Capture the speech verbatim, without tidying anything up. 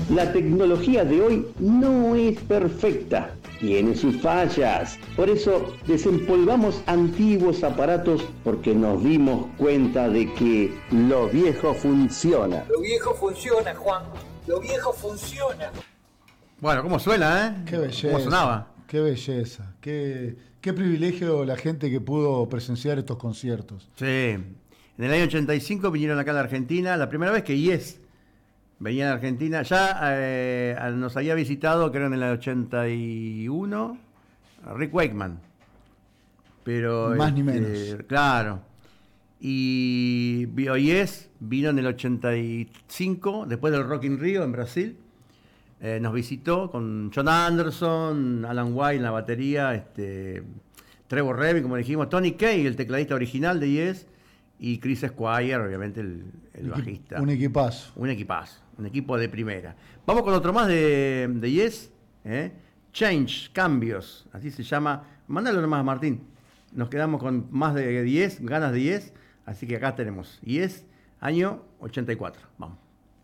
La tecnología de hoy no es perfecta, tiene sus fallas. Por eso desempolvamos antiguos aparatos porque nos dimos cuenta de que lo viejo funciona. Lo viejo funciona, Juan. Lo viejo funciona. Bueno, ¿cómo suena, eh? Qué belleza. ¿Cómo sonaba? Qué belleza. Qué, qué privilegio la gente que pudo presenciar estos conciertos. Sí. En el año ochenta y cinco vinieron acá a la Argentina, la primera vez que Yes venía a la Argentina. Ya eh, nos había visitado, creo en el ochenta y uno, Rick Wakeman. Pero, Más ni este, menos. Claro. Y Yes vino en el ochenta y cinco, después del Rock in Rio en Brasil. Eh, nos visitó con John Anderson, Alan White en la batería, este, Trevor Rabin, como dijimos, Tony Kaye, el tecladista original de Yes, y Chris Squire, obviamente el, el bajista. Un equipazo. Un equipazo, un equipo de primera. Vamos con otro más de, de Yes, ¿eh? Change, Cambios, así se llama. Mándalo nomás, Martín. Nos quedamos con más de diez, ganas de Yes, así que acá tenemos Yes, año ochenta y cuatro. Vamos.